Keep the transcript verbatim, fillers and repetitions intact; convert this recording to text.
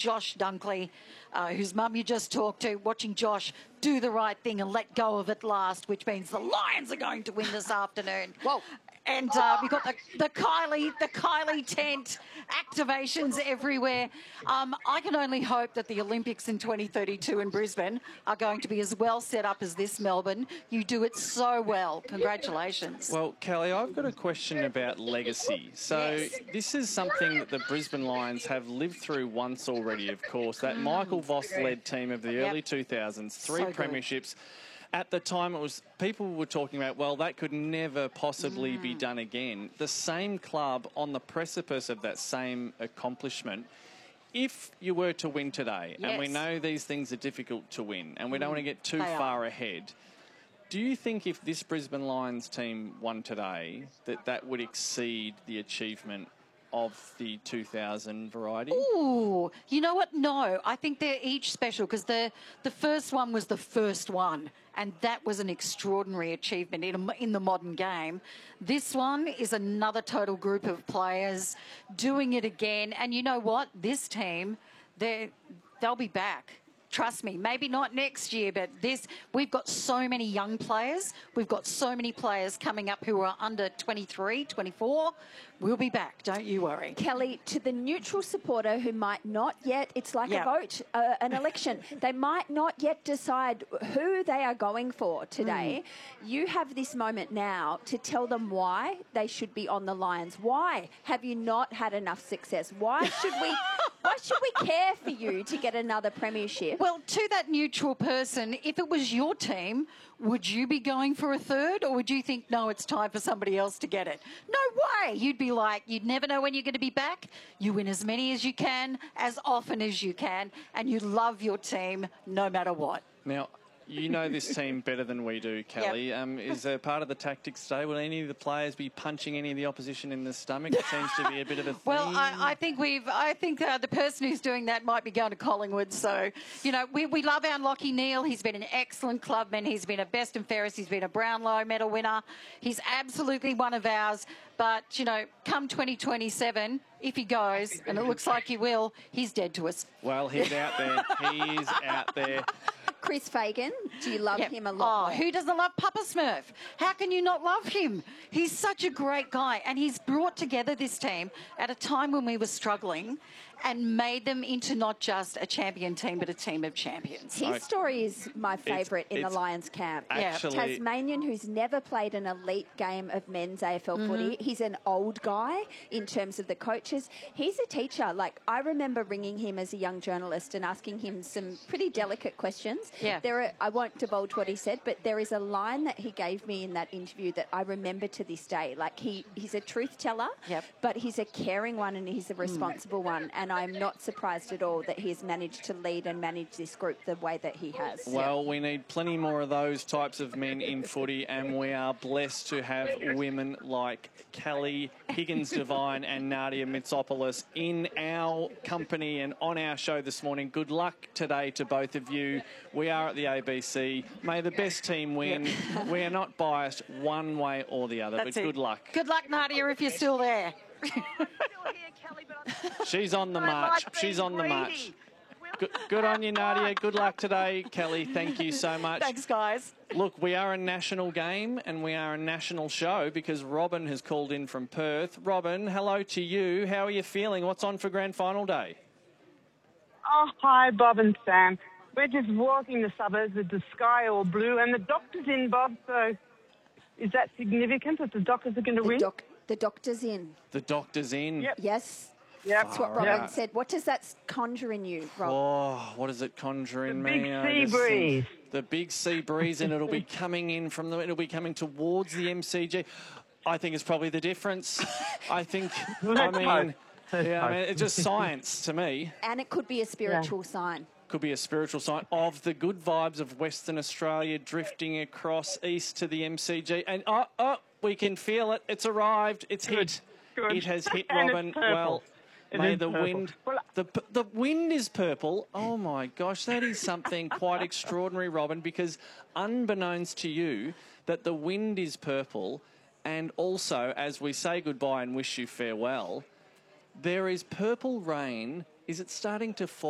Josh Dunkley, uh, whose mum you just talked to, watching Josh do the right thing and let go of it last, which means the Lions are going to win this afternoon. Whoa. And uh, we've got the, the Kylie, the Kylie tent activations everywhere. Um, I can only hope that the Olympics in twenty thirty-two in Brisbane are going to be as well set up as this Melbourne. You do it so well. Congratulations. Well, Kelly, I've got a question about legacy. So Yes. this is something that the Brisbane Lions have lived through once already, of course. That Michael Voss-led team of the Yep. early two thousands, three So good. premierships. At the time, it was people were talking about, well, that could never possibly Mm. be done again. The same club on the precipice of that same accomplishment. If you were to win today, and we Yes. know these things are difficult to win, and we don't want to get too They are. far ahead, do you think if this Brisbane Lions team won today, that that would exceed the achievement of the two thousand variety? Ooh, you know what? No, I think they're each special because the the first one was the first one, and that was an extraordinary achievement in a, in the modern game. This one is another total group of players doing it again, and you know what? This team, they they'll be back. Trust me, maybe not next year, but this, we've got so many young players. We've got so many players coming up who are under twenty-three, twenty-four. We'll be back, don't you worry. Kelly, to the neutral supporter who might not yet, it's like Yeah. a vote, uh, an election, they might not yet decide who they are going for today. Mm. You have this moment now to tell them why they should be on the Lions. Why have you not had enough success? Why should we... Why should we care for you to get another premiership? Well, to that neutral person, if it was your team, would you be going for a third, or would you think, no, it's time for somebody else to get it? No way. You'd be like, you'd never know when you're going to be back. You win as many as you can, as often as you can, and you love your team no matter what. Now, you know this team better than we do, Kelly. Yep. Um, is there part of the tactics today? Will any of the players be punching any of the opposition in the stomach? It seems to be a bit of a theme. Well, I, I think we've. I think uh, the person who's doing that might be going to Collingwood. So, you know, we, we love our Lachie Neale. He's been an excellent clubman. He's been a best and fairest. He's been a Brownlow medal winner. He's absolutely one of ours. But, you know, come twenty twenty-seven, if he goes, and it looks like he will, he's dead to us. Well, he's out there. He is out there. Chris Fagan, do you love Yep. him a lot? Oh, who doesn't love Papa Smurf? How can you not love him? He's such a great guy, and he's brought together this team at a time when we were struggling and made them into not just a champion team, but a team of champions. His story is my favourite in the it's Lions camp. actually- Tasmanian, who's never played an elite game of men's A F L Mm-hmm. footy. He's an old guy in terms of the coaches. He's a teacher. Like, I remember ringing him as a young journalist and asking him some pretty delicate questions. Yeah. There are, I won't divulge what he said, but there is a line that he gave me in that interview that I remember to this day. Like, he, he's a truth teller, Yep. but he's a caring one and he's a responsible one. And I'm not surprised at all that he's managed to lead and manage this group the way that he has. Well, we need plenty more of those types of men in footy, and we are blessed to have women like Kelly Higgins-Devine and Nadia Mitsopoulos in our company and on our show this morning. Good luck today to both of you. We are at the A B C. May the best team win. We are not biased one way or the other, That's but it. good luck. Good luck, Nadia, if you're still there. She's on the march. She's on the march. Good, good on you, Nadia. Good luck today. Kelly, thank you so much. Thanks, guys. Look, we are a national game and we are a national show because Robin has called in from Perth. Robin, hello to you. How are you feeling? What's on for grand final day? Oh, hi, Bob and Sam. We're just walking the suburbs with the sky all blue and the doctor's in, Bob, so is that significant that the doctors are going to The, win? doc, the doctor's in. The doctor's in. Yep. Yes. Yep. That's what Robin Yeah. said. What does that conjure in you, Rob? Oh, what does it conjure in The me? big I sea just breeze. think The big sea breeze, and it'll be coming in from the, it'll be coming towards the M C G. I think it's probably the difference. I think, I Let's mean, hope. Let's yeah, I mean, hope. it's just science to me. And it could be a spiritual sign. Could be a spiritual sign of the good vibes of Western Australia drifting across east to the M C G. And, oh, oh, we can feel it. It's arrived. It's Good, hit. good. It has hit, And it's Robin. purple. Well, It may is the purple. wind... Well, The, the wind is purple. Oh, my gosh. That is something quite extraordinary, Robin, because unbeknownst to you, that the wind is purple, and also, as we say goodbye and wish you farewell, there is purple rain. Is it starting to fall?